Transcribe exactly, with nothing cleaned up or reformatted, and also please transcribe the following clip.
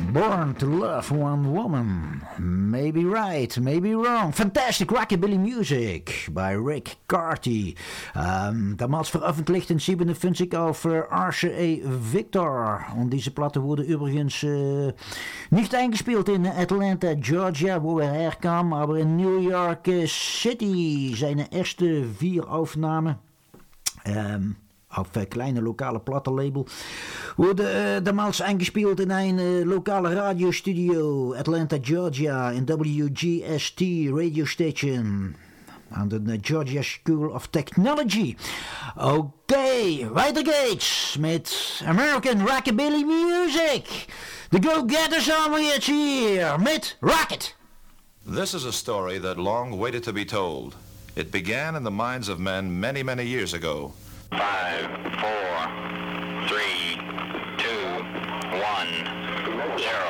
Born to Love One Woman. Maybe right, maybe wrong. Fantastic rockabilly music by Rick Carty. Ähm, damals veröffentlicht in siebenundfünfzig auf äh, Arce e Victor. Und diese Platte wurde übrigens äh, nicht eingespielt in Atlanta, Georgia, wo er herkam, aber in New York City. Seine erste vier Aufnahmen. Ähm, auf ein kleine lokale Plattenlabel wurde äh, damals eingespielt in ein äh, lokale Radiostudio Atlanta, Georgia in W G S T Radio Station an der Georgia School of Technology. Okay, weiter geht's mit American Rockabilly Music. The Go-Getters haben wir jetzt hier mit Rocket. This is a story that long waited to be told. It began in the minds of men many, many years ago. Five, four, three, two, one, zero.